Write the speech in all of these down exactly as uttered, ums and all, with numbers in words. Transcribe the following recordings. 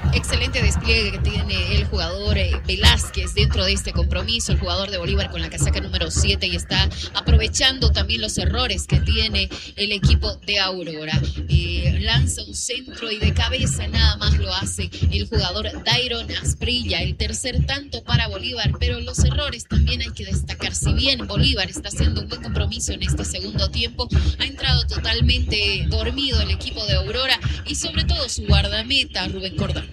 Excelente despliegue que tiene el jugador eh, Velázquez dentro de este compromiso, el jugador de Bolívar con la casaca número siete, y está aprovechando también los errores que tiene el equipo de Aurora. Eh, lanza un centro y de cabeza nada más lo hace el jugador Dairon Asprilla, el tercer tanto para Bolívar, pero los errores también hay que destacar. Si bien Bolívar está haciendo un buen compromiso en este segundo tiempo, ha entrado totalmente dormido el equipo de Aurora y sobre todo su guardameta Rubén Cordano.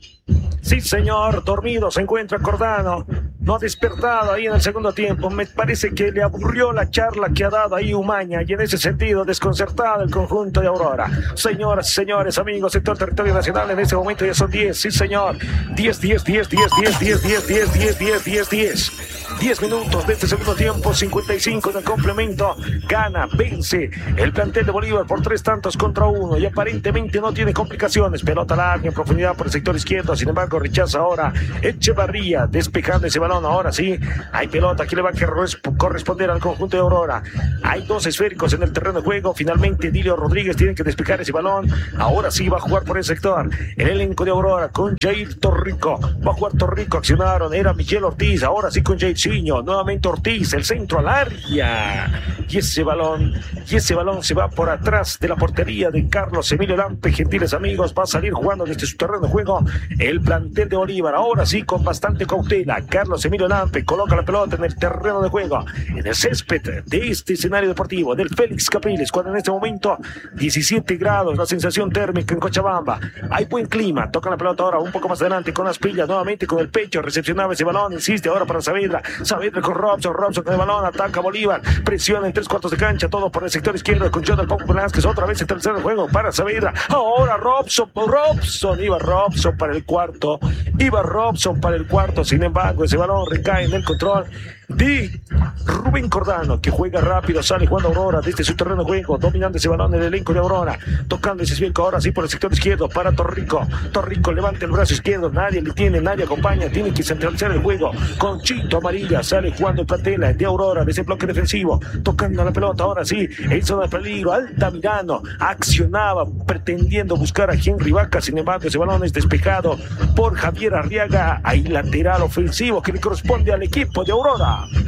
Sí, señor, dormido se encuentra Cordano. No ha despertado ahí en el segundo tiempo. Me parece que le aburrió la charla que ha dado ahí Umaña, y en ese sentido desconcertado el conjunto de Aurora. Señoras y señores, amigos, sector territorio nacional, en este momento ya son diez, sí señor. diez, diez, diez, diez, diez, diez, diez, diez, diez, diez, diez, diez. diez minutos de este segundo tiempo, cincuenta y cinco en el complemento. Gana, vence el plantel de Bolívar por tres tantos contra uno y aparentemente no tiene complicaciones. Pelota larga en profundidad por el sector izquierdo, sin embargo rechaza ahora Echevarría, despejando ese balón. Ahora sí, hay pelota que le va a corresponder al conjunto de Aurora. Hay dos esféricos en el terreno de juego. Finalmente Dilio Rodríguez tiene que despejar ese balón. Ahora sí va a jugar por el sector el elenco de Aurora con Jair Torrico. Va a jugar Torrico, accionaron, era Miguel Ortiz. Ahora sí con Jairzinho, nuevamente Ortiz, el centro al área. Y ese balón, y ese balón se va por atrás de la portería de Carlos Emilio Lampe. Gentiles amigos, va a salir jugando desde su terreno de juego el plantel de Bolívar. Ahora sí con bastante cautela. Carlos Emilio Lampe coloca la pelota en el terreno de juego, en el césped de este escenario deportivo del Félix Capriles, cuando en este momento diecisiete grados la sensación térmica en Cochabamba. Hay buen clima, toca la pelota ahora un poco más adelante con Asprilla, nuevamente con el pecho, recepcionaba ese balón, insiste ahora para Saavedra, Saavedra con Robson, Robson con el balón, ataca Bolívar, presiona en tres cuartos de cancha, todo por el sector izquierdo con Jonathan Popo Velázquez, otra vez el tercer juego para Saavedra, ahora Robson, Robson, iba Robson para el cuarto, iba Robson para el cuarto, sin embargo ese balón recae en el control de Rubén Cordano, que juega rápido, sale jugando Aurora desde su terreno de juego, dominando ese balón en el elenco de Aurora, tocando ese esférico ahora sí por el sector izquierdo para Torrico, Torrico levanta el brazo izquierdo, nadie le tiene, nadie acompaña, tiene que centralizar el juego, con Chito Amarilla, sale jugando el plantel de Aurora de ese bloque defensivo, tocando la pelota ahora sí, en zona de peligro, Altamirano, accionaba pretendiendo buscar a Henry Vaca, sin embargo ese balón es despejado por Javier Arriaga, ahí lateral ofensivo que le corresponde al equipo de Aurora.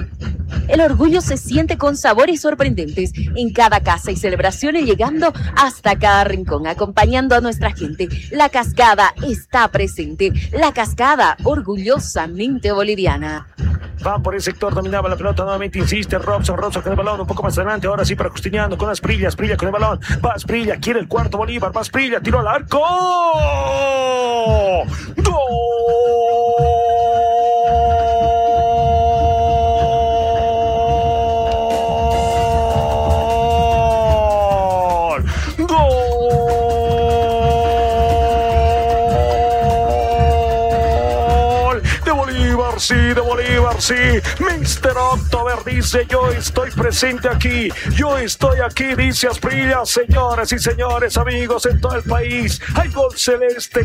El orgullo se siente con sabores sorprendentes en cada casa y celebraciones, llegando hasta cada rincón, acompañando a nuestra gente. La Cascada está presente. La Cascada, orgullosamente boliviana. Va por el sector, dominaba la pelota, nuevamente insiste Robson, Robson con el balón, un poco más adelante, ahora sí para Justiniano, con Asprilla, Asprilla con el balón, va Asprilla, quiere el cuarto Bolívar, va Asprilla, tiró al arco, ¡gol! Sí, de Bolívar, sí. mister October dice, yo estoy presente aquí, yo estoy aquí, dice Asprilla. Señoras y señores, amigos en todo el país, hay gol celeste,